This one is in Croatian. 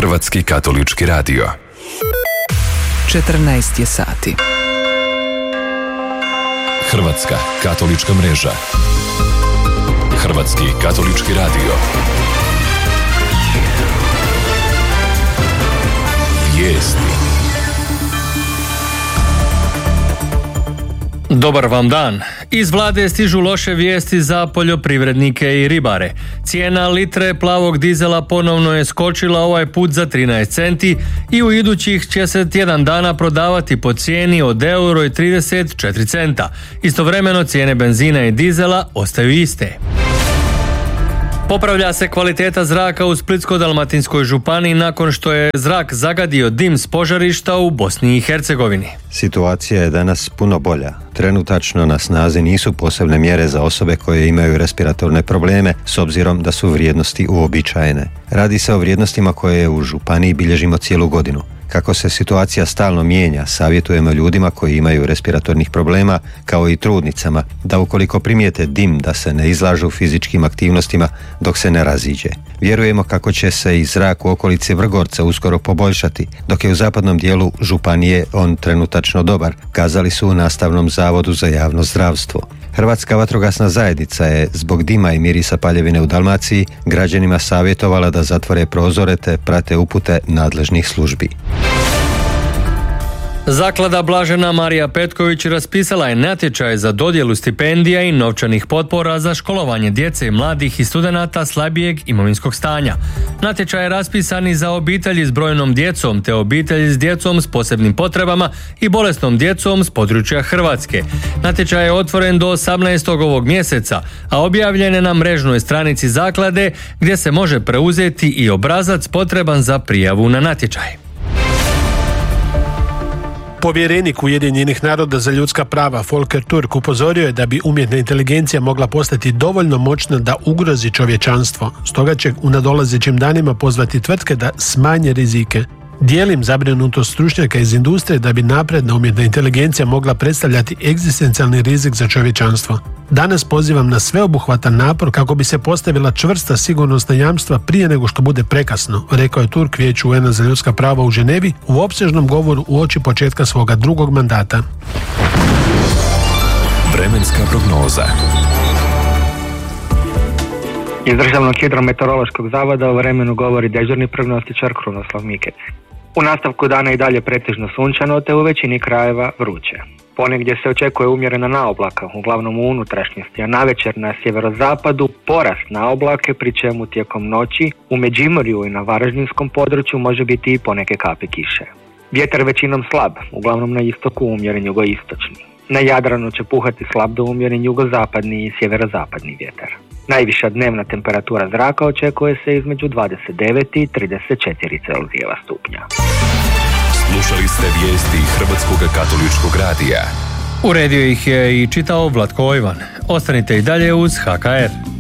Hrvatski katolički radio. 14 je sati. Hrvatska katolička mreža. Hrvatski katolički radio. Vijesti. Dobar vam dan. Iz vlade stižu loše vijesti za poljoprivrednike i ribare. Cijena litre plavog dizela ponovno je skočila, ovaj put za 13 centi i u idućih će se tjedan dana prodavati po cijeni od €1,34. Istovremeno cijene benzina i dizela ostaju iste. Popravlja se kvaliteta zraka u Splitsko-dalmatinskoj županiji nakon što je zrak zagadio dim s požarišta u Bosni i Hercegovini. Situacija je danas puno bolja. Trenutačno na snazi nisu posebne mjere za osobe koje imaju respiratorne probleme s obzirom da su vrijednosti uobičajene. Radi se o vrijednostima koje u županiji bilježimo cijelu godinu. Kako se situacija stalno mijenja, savjetujemo ljudima koji imaju respiratornih problema, kao i trudnicama, da ukoliko primijete dim da se ne izlažu fizičkim aktivnostima dok se ne raziđe. Vjerujemo kako će se i zrak u okolici Vrgorca uskoro poboljšati, dok je u zapadnom dijelu županije on trenutačno dobar, kazali su u Nastavnom zavodu za javno zdravstvo. Hrvatska vatrogasna zajednica je zbog dima i mirisa paljevine u Dalmaciji građanima savjetovala da zatvore prozore te prate upute nadležnih službi. Zaklada Blažena Marija Petković raspisala je natječaj za dodjelu stipendija i novčanih potpora za školovanje djece, mladih i studenata slabijeg imovinskog stanja. Natječaj je raspisan i za obitelji s brojnom djecom te obitelji s djecom s posebnim potrebama i bolesnom djecom s područja Hrvatske. Natječaj je otvoren do 18. ovog mjeseca, a objavljen je na mrežnoj stranici zaklade gdje se može preuzeti i obrazac potreban za prijavu na natječaj. Povjerenik Ujedinjenih naroda za ljudska prava Volker Turk upozorio je da bi umjetna inteligencija mogla postati dovoljno moćna da ugrozi čovječanstvo. Stoga će u nadolazećim danima pozvati tvrtke da smanje rizike. Dijelim zabrinutost stručnjaka iz industrije da bi napredna umjetna inteligencija mogla predstavljati egzistencijalni rizik za čovječanstvo. Danas pozivam na sveobuhvatan napor kako bi se postavila čvrsta sigurnosna jamstva prije nego što bude prekasno, rekao je Turk Vijeću UN-a za ljudska prava u Ženevi u opsežnom govoru uoči početka svoga drugog mandata. Vremenska prognoza. Iz Državnog hidrometeorološkog zavoda o vremenu govori dežurni prognostičar Krunoslav Mikec. U nastavku dana i dalje pretežno sunčano, te u većini krajeva vruće. Ponegdje se očekuje umjerena naoblaka, uglavnom u unutrašnjosti, a navečer na sjeverozapadu porast naoblake, pri čemu tijekom noći u Međimurju i na varaždinskom području može biti i poneke kapi kiše. Vjetar većinom slab, uglavnom na istoku umjeren jugoistočni. Na Jadranu će puhati slab do umjeren jugozapadni i sjeverozapadni vjetar. Najviša dnevna temperatura zraka očekuje se između 29 i 34 Celzijeva stupnja. Slušali ste vijesti Hrvatskog katoličkog radija. Uredio ih je i čitao Vlatko Ojvan. Ostanite i dalje uz HKR.